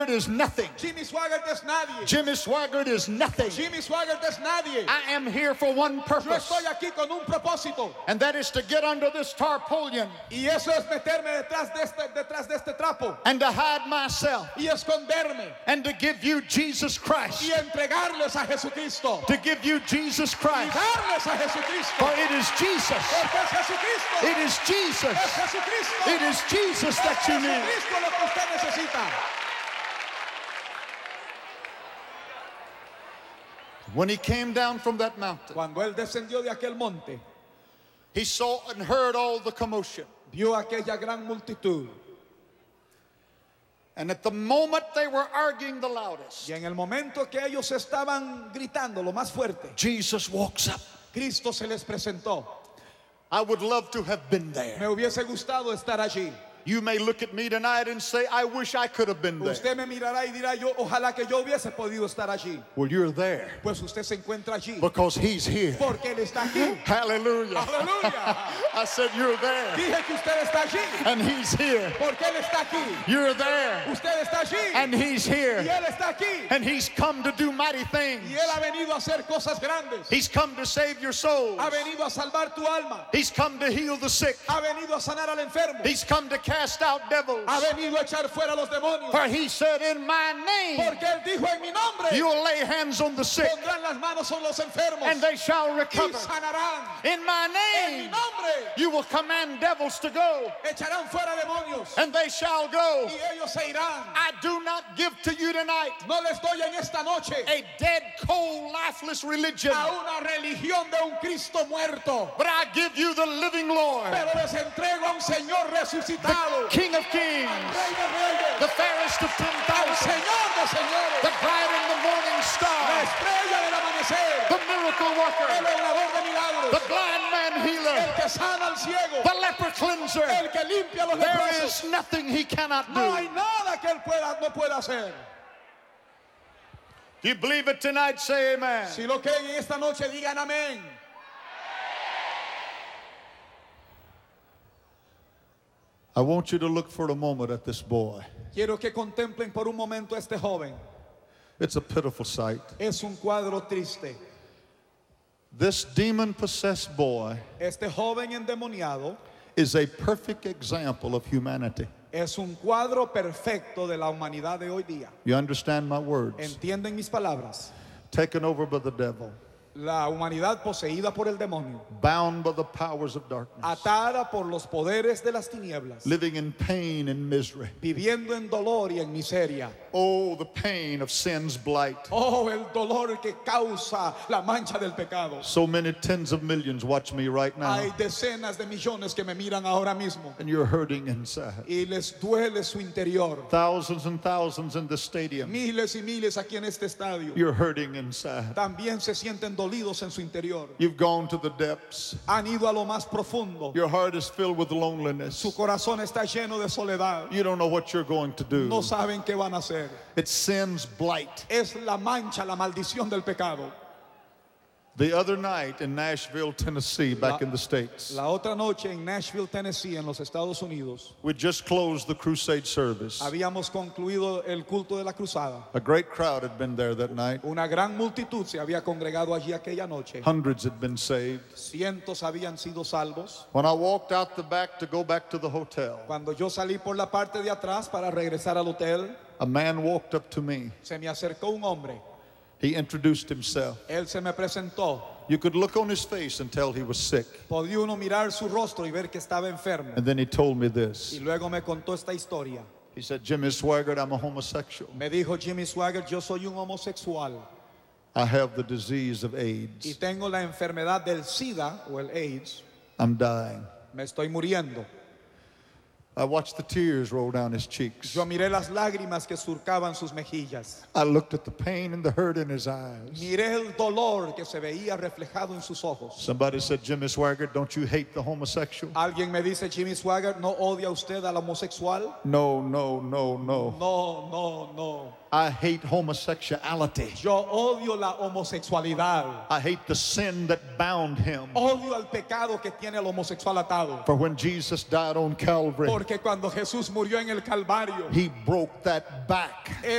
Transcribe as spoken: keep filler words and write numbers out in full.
is nothing. Jimmy Swaggart es nadie. Jimmy Swaggart is nothing. Jimmy Swaggart es nadie. I am here for one Yo purpose, estoy aquí con un propósito. and that is to get under this tarpaulin Y eso es meterme detrás de este, detrás de este trapo. and to hide myself Y esconderme. and to give you Jesus Christ. Y entregarles a Jesucristo. To give you Jesus Y Christ. darles a Jesucristo. For it is Jesus. Porque es Jesucristo. It is Jesus. Es Jesucristo. It is Jesus Es that you need. Jesucristo lo que usted necesita. When he came down from that mountain, Cuando él descendió de aquel monte, he saw and heard all the commotion. vio aquella gran multitud. And at the moment they were arguing the loudest, Y en el momento que ellos estaban gritando lo más fuerte, Jesus walks up. Cristo se les presentó. I would love to have been there. Me hubiese gustado estar allí. You may look at me tonight and say, I wish I could have been there. Usted me mirará y dirá, yo, ojalá que yo hubiese podido estar allí. Well, you're there Pues usted se encuentra allí. because he's here. Porque él está aquí. Hallelujah. Aleluya. I said, you're there Dije que usted está allí. and he's here. Porque él está aquí. You're there Usted está allí. and he's Y here. él está aquí. And he's come to do mighty things. Y él ha venido a hacer cosas grandes. He's come to save your soul. Ha venido a salvar tu alma. He's come to heal the sick. Ha venido a sanar al enfermo. He's come to cast out devils. Ha venido a echar fuera a los demonios. For he said, in my name, Porque él dijo en mi nombre, you'll lay hands on the sick pondrán las manos sobre los enfermos and they shall y recover. sanarán. In my En mi name, nombre you will command devils to go echarán fuera demonios and they shall go. y ellos se irán. I do not give to you tonight No les doy en esta noche a dead, cold, lifeless religion, a una religión de un Cristo muerto, but I give you the living Lord, pero les entrego a un Señor resucitado, King of kings, Rey de reyes, the fairest of ten al thousand, Señor de señores, the bright and the morning la star, estrella del amanecer, the miracle el worker, obrador de milagros, the blind man el healer, que sana al ciego, the leper cleanser. el que limpia a los There leprosos. is nothing he cannot No hay do. nada que él pueda, no pueda hacer. You believe it tonight, say amen. Si lo creen en esta noche, digan amén. I want you to look for a moment at this boy. Quiero que contemplen por un momento a este joven. It's a pitiful sight. Es un cuadro triste. This demon-possessed boy Este joven endemoniado is a perfect example of humanity. es un cuadro perfecto de la humanidad de hoy día. You understand my words? ¿Entienden mis palabras? Taken over by the devil, La humanidad poseída por el demonio, bound by the powers of darkness, atada por los poderes de las tinieblas, living in pain and misery. viviendo en dolor y en miseria. Oh, the pain of sin's blight. Oh, el dolor que causa la mancha del pecado. So many tens of millions watch me right Hay now, decenas de millones que me miran ahora mismo and you're hurting inside. y les duele su interior. Thousands and thousands in the stadium, Miles y miles aquí en este estadio you're hurting inside. también se sienten dolidos en su interior. You've gone to the depths. Han ido a lo más profundo. Your heart is filled with loneliness. Su corazón está lleno de soledad. You don't know what you're going to do. No saben qué van a hacer. It's sin's blight. Es la mancha, la maldición del pecado. The other night in Nashville, Tennessee, back in the States, La otra noche en Nashville, Tennessee, en los Estados Unidos, we just closed the crusade service. habíamos concluido el culto de la cruzada. A great crowd had been there that night. Una gran multitud se había congregado allí aquella noche. Hundreds had been saved. Cientos habían sido salvos. When I walked out the back to go back to the hotel, Cuando yo salí por la parte de atrás para regresar al hotel, a man walked up to me. se me acercó un hombre. He introduced himself. Él se me presentó. You could look on his face and tell he was sick. Podía uno mirar su rostro y ver que estaba enfermo. And then he told me Y this. luego me contó esta historia. He said, Jimmy Swaggart, I'm a homosexual. Me dijo Jimmy Swaggart, yo soy un homosexual I have the disease of y AIDS. tengo la enfermedad del SIDA o el AIDS. I'm dying. Me estoy muriendo. I watched the tears roll down his cheeks. Yo miré las lágrimas que surcaban sus mejillas. I looked at the pain and the hurt in his eyes. Miré el dolor que se veía reflejado en sus ojos. Somebody said, Jimmy Swaggart, don't you hate the homosexual? Alguien me dice, Jimmy Swaggart, ¿no odia usted al homosexual? No, no, no, no. No, no, no. I hate homosexuality. Yo odio la homosexualidad. I hate the sin that bound him. Odio al pecado que tiene el homosexual atado. For when Jesus died on Calvary, Porque cuando Jesús murió en el Calvario, he broke that back.